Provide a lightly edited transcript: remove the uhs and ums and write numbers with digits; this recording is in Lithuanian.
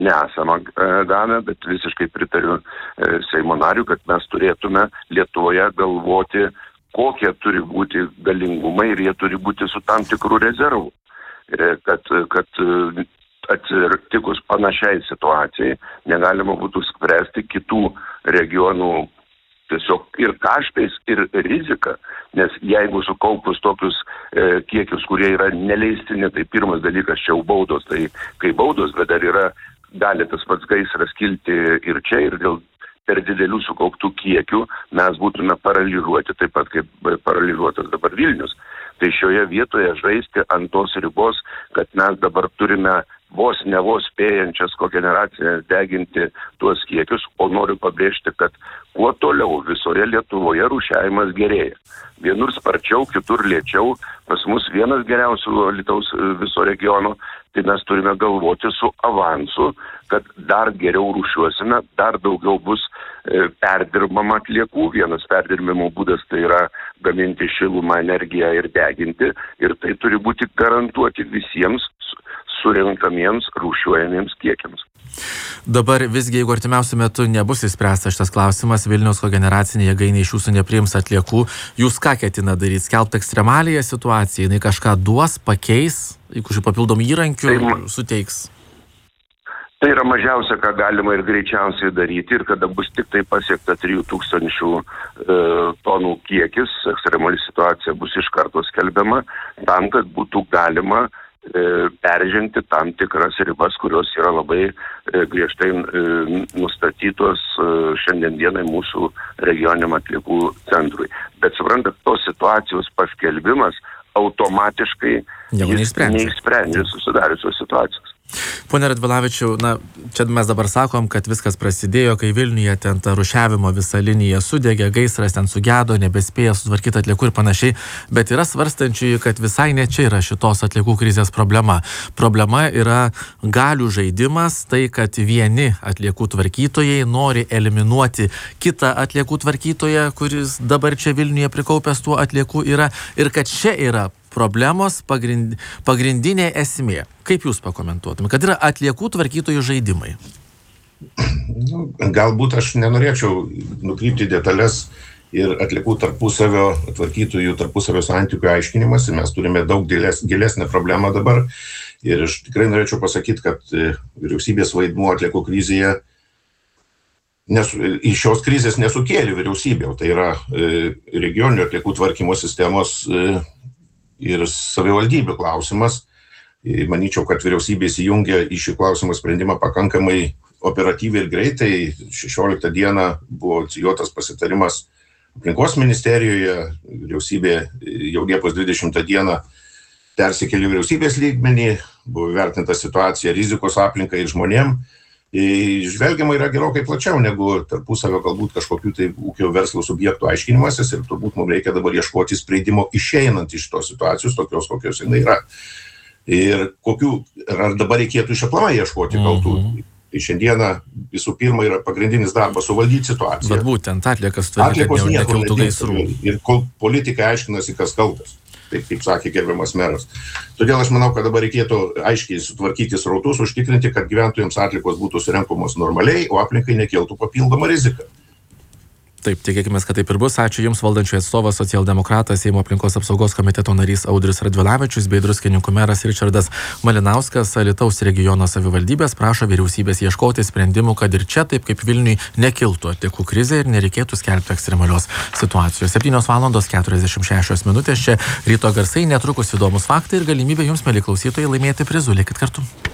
nesame gavę, bet visiškai pritariu Seimo nariu, kad mes turėtume Lietuvoje galvoti, kokie turi būti galingumai ir jie turi būti su tam tikrų rezervų. Kad atsitikus panašiai situacijai negalima būtų spręsti kitų regionų tiesiog ir kaštais, ir rizika, nes jeigu sukaupus tokius kiekius, kurie yra neleistini, tai pirmas dalykas čia jau baudos, tai kai baudos, bet dar gali tas pats gaisras kilti ir čia, ir dėl per didelių sukauptų kiekių mes būtume paralyžuoti, taip pat kaip paralyžuotas dabar Vilnius. Tai šioje vietoje žaisti ant tos ribos, kad mes dabar turime vos spėjančias kogeneracijas deginti tuos kiekius, o noriu pabrėžti, kad kuo toliau visoje Lietuvoje rūšiavimas gerėja. Vienur sparčiau, kitur lėčiau, pas mus vienas geriausių Alytaus viso regiono, tai mes turime galvoti su avansu, kad dar geriau rūšiuosime, dar daugiau bus perdirbama atliekų. Vienas perdirbimo būdas tai yra gaminti šilumą, energiją ir deginti, ir tai turi būti garantuoti visiems surinkamiems, rūšiuojamiems kiekiams. Dabar visgi, jeigu artimiausiu metu nebus išspręstas šitas klausimas, Vilniaus kogeneracinė jėgainė iš jūsų nepriims atliekų, jūs ką ketina daryti? Skelbti ekstremaliją situaciją, jinai kažką duos, pakeis, jeigu šių papildomų įrankių suteiks? Tai yra mažiausia, ką galima ir greičiausiai daryti, ir kada bus tik tai pasiekta 3000 tonų kiekis, ekstremali situacija bus iš karto skelbiama, tam, kad būtų galima peržengti tam tikras ribas, kurios yra labai griežtai nustatytos šiandien dienai mūsų regioniniam atliekų centrui. Bet suprantat, tos situacijos paskelbimas automatiškai neišsprendžia susidariusios situacijos. Pone Radvilavičiau, čia mes dabar sakom, kad viskas prasidėjo, kai Vilniuje ten ta rūšiavimo visa linija sudegė, gaisras ten sugedo, nebespėjo sutvarkyti atliekų ir panašiai, bet yra svarstančiųjų, kad visai ne čia yra šitos atliekų krizės problema. Problema yra galių žaidimas, tai kad vieni atliekų tvarkytojai nori eliminuoti kitą atliekų tvarkytoją, kuris dabar čia Vilniuje prikaupęs tų atliekų yra, ir kad čia yra problemos pagrindinė esmė. Kaip jūs pakomentuotumėte, kad yra atliekų tvarkytojų žaidimai? Galbūt aš nenorėčiau nukrypti detalės ir atliekų tvarkytojų tarpusavio santykių aiškinimas. Mes turime daug gilesnę problemą dabar. Ir aš tikrai norėčiau pasakyti, kad vyriausybės vaidmuo atliekų krizėje iš šios krizės nesukėlė vyriausybė. Tai yra regioninio atliekų tvarkymo sistemos ir savivaldybių klausimas. Manyčiau, kad vyriausybė įsijungė į šį klausimą sprendimą pakankamai operatyviai ir greitai. 16 dieną buvo inicijuotas pasitarimas aplinkos ministerijoje. Vyriausybė jau Liepos 20 dieną persikėlė vyriausybės lygmenį, buvo vertinta situacija rizikos aplinkai ir žmonėm. Žvelgiama yra gerokai plačiau negu tarpusavio galbūt kažkokių tai ūkio verslo subjektų aiškinimasis, ir turbūt mums reikia dabar ieškoti sprendimo išeinant iš tos situacijos, tokios kokios jinai yra. Ir ar dabar reikėtų iš aplamai ieškoti kaltų. Tai šiandieną visų pirma yra pagrindinis darbas suvaldyti situaciją. Bet būtent atliekas tvarkyti, nekiltų gaisrų. Ir kol politikai aiškinasi, kas kaltas. Taip, kaip sakė gerbiamas meras. Todėl aš manau, kad dabar reikėtų aiškiai sutvarkyti srautus, užtikrinti, kad gyventojams atliekos būtų surenkamos normaliai, o aplinkai nekiltų papildoma rizika. Taip, tikėkime, kad taip ir bus. Ačiū Jums, valdančiojo atstovas, socialdemokratas, Seimo aplinkos apsaugos komiteto narys Audrius Radvilavičius bei Druskininkų meras Ričardas Malinauskas. Alytaus regiono savivaldybės prašo vyriausybės ieškoti sprendimų, kad ir čia, taip kaip Vilniui, nekiltų atliekų krizė ir nereikėtų skelbti ekstremalios situacijos. 7:46 minutės čia ryto garsai, netrukus įdomus faktai ir galimybė Jums, mieli klausytojai, laimėti prizų. Likit kartu.